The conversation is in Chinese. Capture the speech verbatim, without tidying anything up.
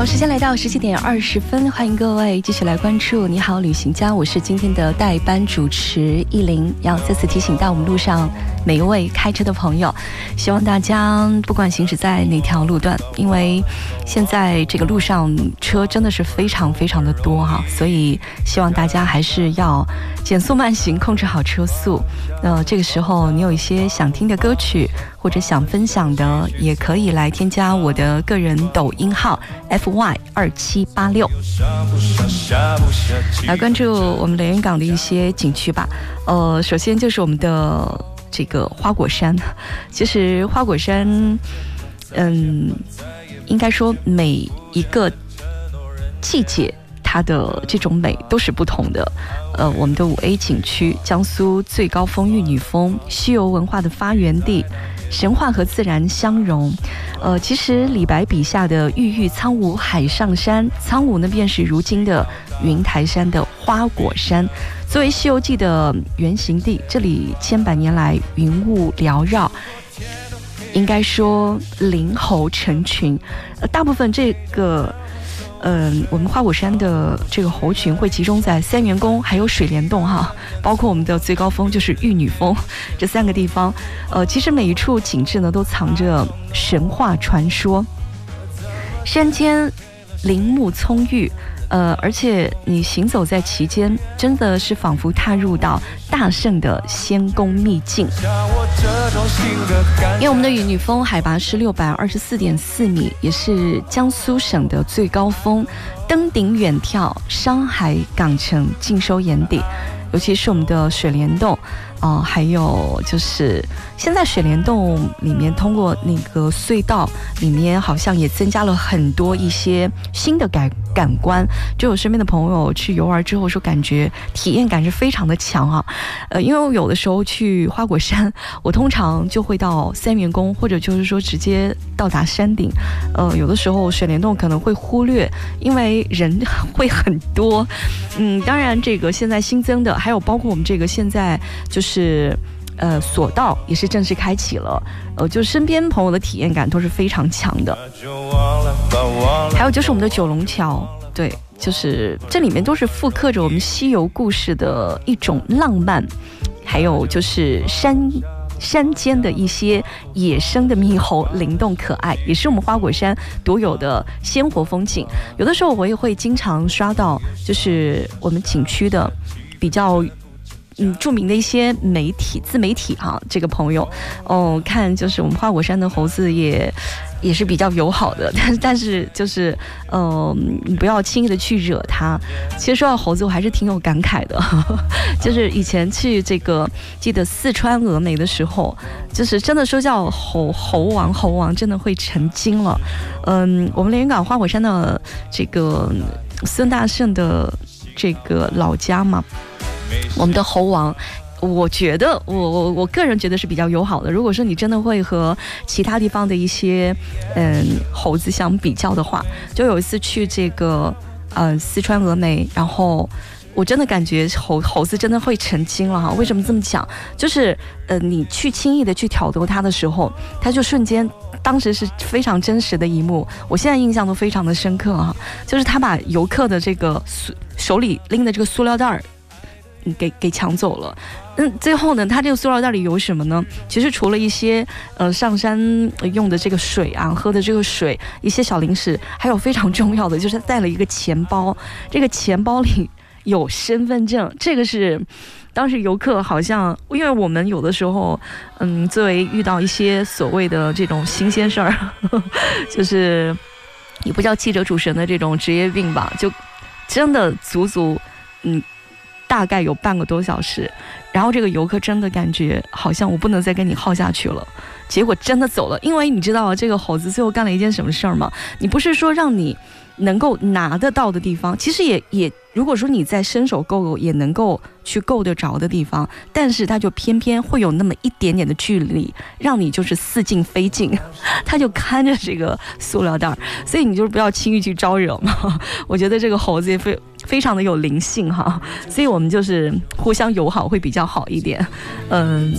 好，时间来到十七点二十分，欢迎各位继续来关注你好旅行家，我是今天的代班主持依林，要再次提醒到我们路上每一位开车的朋友，希望大家不管行驶在哪条路段，因为现在这个路上车真的是非常非常的多哈，所以希望大家还是要减速慢行，控制好车速。那这个时候你有一些想听的歌曲或者想分享的，也可以来添加我的个人抖音号 F Y 二七八六，来关注我们连云港的一些景区吧。呃，首先就是我们的这个花果山。其实花果山，嗯，应该说每一个季节它的这种美都是不同的。呃，我们的五 A 景区，江苏最高峰玉女峰，西游文化的发源地，神话和自然相融。呃，其实李白笔下的郁郁苍梧海上山，苍梧呢便是如今的云台山的花果山。作为《西游记》的原型地，这里千百年来云雾缭绕，应该说灵猴成群。呃，大部分这个。嗯，我们花果山的这个猴群会集中在三元宫还有水帘洞哈，包括我们的最高峰就是玉女峰这三个地方。呃，其实每一处景致呢都藏着神话传说，山间林木葱郁，呃，而且你行走在其间，真的是仿佛踏入到大圣的仙宫秘境。因为我们的玉女峰海拔是六百二十四点四米，也是江苏省的最高峰，登顶远眺山海港城，尽收眼底。尤其是我们的水帘洞，啊、呃，还有就是现在水帘洞里面通过那个隧道里面，好像也增加了很多一些新的感感官。就我身边的朋友去游玩之后说，感觉体验感是非常的强啊。呃，因为我有的时候去花果山，我通常就会到三元宫，或者就是说直接到达山顶。呃，有的时候水帘洞可能会忽略，因为人会很多。嗯，当然这个现在新增的。还有包括我们这个现在就是呃索道也是正式开启了，呃，就身边朋友的体验感都是非常强的。还有就是我们的九龙桥，对，就是这里面都是复刻着我们西游故事的一种浪漫，还有就是山山间的一些野生的猕猴，灵动可爱，也是我们花果山独有的鲜活风景。有的时候我也会经常刷到，就是我们景区的比较嗯著名的一些媒体自媒体哈、啊，这个朋友哦，看就是我们花果山的猴子也也是比较友好的，但但是就是嗯、呃，你不要轻易的去惹它。其实说到猴子，我还是挺有感慨的，呵呵，就是以前去这个记得四川峨眉的时候，就是真的说叫猴猴王猴王，真的会成精了。嗯，我们连云港花果山的这个孙大圣的这个老家嘛。我们的猴王，我觉得我我我个人觉得是比较友好的。如果说你真的会和其他地方的一些嗯猴子相比较的话，就有一次去这个呃四川峨眉，然后我真的感觉猴猴子真的会成精了哈。为什么这么讲？就是呃你去轻易的去挑逗它的时候，它就瞬间。当时是非常真实的一幕，我现在印象都非常的深刻哈。就是他把游客的这个手里拎的这个塑料袋儿。给给抢走了，嗯，最后呢，它这个塑料袋里有什么呢？其实除了一些呃上山用的这个水啊，喝的这个水，一些小零食，还有非常重要的就是带了一个钱包，这个钱包里有身份证，这个是当时游客好像，因为我们有的时候，嗯，作为遇到一些所谓的这种新鲜事儿，就是也不叫记者主持人的这种职业病吧，就真的足足嗯。大概有半个多小时，然后这个游客真的感觉好像我不能再跟你耗下去了，结果真的走了。因为你知道这个猴子最后干了一件什么事儿吗？你不是说让你能够拿得到的地方，其实也也如果说你在伸手够也能够去够得着的地方，但是它就偏偏会有那么一点点的距离，让你就是似进非进，它就看着这个塑料袋，所以你就是不要轻易去招惹嘛。我觉得这个猴子也非非常的有灵性哈，所以我们就是互相友好会比较好一点。嗯，